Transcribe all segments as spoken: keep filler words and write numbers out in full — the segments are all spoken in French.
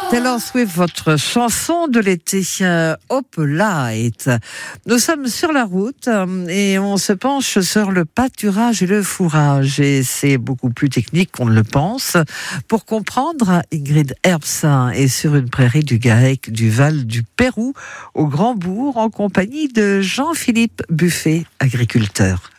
Taylor Swift, votre chanson de l'été, euh, Hope Light. Nous sommes sur la route euh, et on se penche sur le pâturage et le fourrage. Et c'est beaucoup plus technique qu'on ne le pense. Pour comprendre, Ingrid Herbst est sur une prairie du Garec du Val du Pérou, au Grand-Bourg, en compagnie de Jean-Philippe Buffet, agriculteur.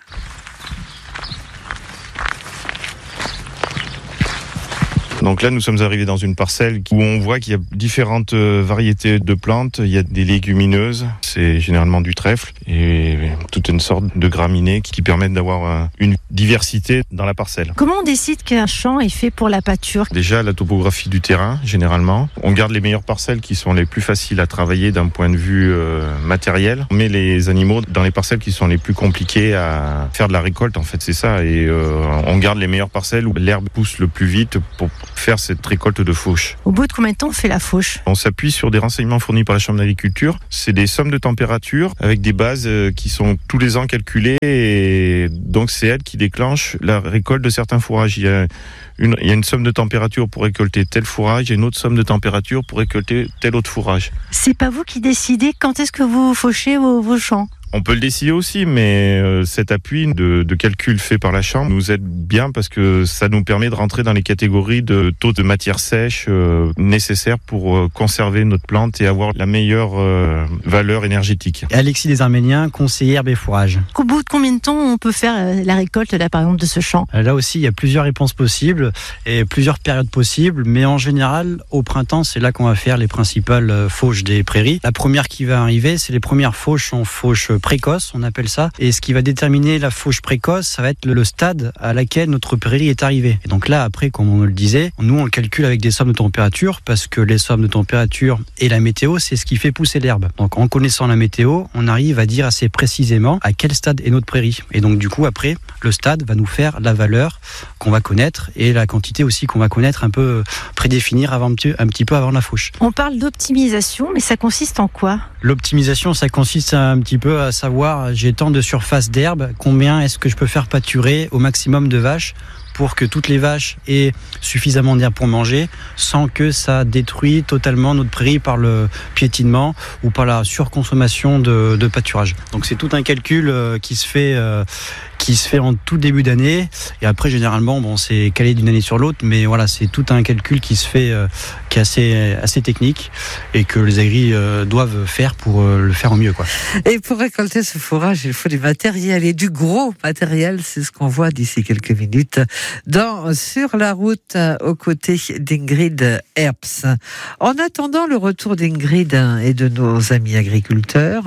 Donc là, nous sommes arrivés dans une parcelle où on voit qu'il y a différentes variétés de plantes. Il y a des légumineuses, c'est généralement du trèfle, et toute une sorte de graminées qui permettent d'avoir une diversité dans la parcelle. Comment on décide qu'un champ est fait pour la pâture ? Déjà, la topographie du terrain, généralement. On garde les meilleures parcelles qui sont les plus faciles à travailler d'un point de vue euh, matériel. On met les animaux dans les parcelles qui sont les plus compliquées à faire de la récolte, en fait, c'est ça. Et euh, on garde les meilleures parcelles où l'herbe pousse le plus vite pour faire cette récolte de fauche. Au bout de combien de temps on fait la fauche ? On s'appuie sur des renseignements fournis par la Chambre d'agriculture. C'est des sommes de température avec des bases qui sont tous les ans calculées, et donc c'est elle qui déclenche la récolte de certains fourrages. Il y a une, il y a une somme de température pour récolter tel fourrage et une autre somme de température pour récolter tel autre fourrage. C'est pas vous qui décidez quand est-ce que vous fauchez vos, vos champs ? On peut le décider aussi, mais euh, cet appui de, de calcul fait par la Chambre nous aide bien parce que ça nous permet de rentrer dans les catégories de taux de matière sèche euh, nécessaires pour euh, conserver notre plante et avoir la meilleure euh, valeur énergétique. Alexis Desarméniens, conseiller herbe et fourrage. Au bout de combien de temps on peut faire euh, la récolte là, par exemple, de ce champ ? Là aussi, il y a plusieurs réponses possibles et plusieurs périodes possibles, mais en général, au printemps, c'est là qu'on va faire les principales fauches des prairies. La première qui va arriver, c'est les premières fauches en fauche précoce, on appelle ça. Et ce qui va déterminer la fauche précoce, ça va être le stade à laquelle notre prairie est arrivée. Et donc là, après, comme on le disait, nous, on le calcule avec des sommes de température, parce que les sommes de température et la météo, c'est ce qui fait pousser l'herbe. Donc en connaissant la météo, on arrive à dire assez précisément à quel stade est notre prairie. Et donc du coup, après, le stade va nous faire la valeur qu'on va connaître et la quantité aussi qu'on va connaître, un peu prédéfinir avant, un petit peu avant la fauche. On parle d'optimisation, mais ça consiste en quoi ? L'optimisation, ça consiste un petit peu à savoir, j'ai tant de surface d'herbe, combien est-ce que je peux faire pâturer au maximum de vaches pour que toutes les vaches aient suffisamment d'herbe pour manger, sans que ça détruise totalement notre prairie par le piétinement ou par la surconsommation de, de pâturage. Donc c'est tout un calcul euh, qui se fait euh, qui se fait en tout début d'année, et après généralement bon c'est calé d'une année sur l'autre, mais voilà, c'est tout un calcul qui se fait euh, qui est assez assez technique et que les agris euh, doivent faire pour euh, le faire au mieux, quoi. Et pour récolter ce fourrage, il faut du matériel, et du gros matériel, c'est ce qu'on voit d'ici quelques minutes dans Sur la route aux côtés d'Ingrid Herbst. En attendant le retour d'Ingrid et de nos amis agriculteurs,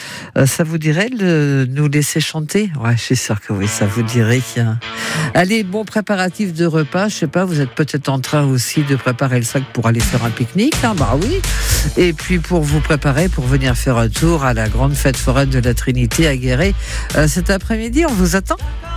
ça vous dirait de nous laisser chanter ? Ouais, je suis sûr que oui, ça vous dirait. Allez, bon préparatif de repas, je sais pas, vous êtes peut-être en train aussi de préparer le sac pour aller faire un pique-nique, hein, bah oui. Et puis pour vous préparer pour venir faire un tour à la grande fête foraine de la Trinité à Guéret euh, cet après-midi, on vous attend.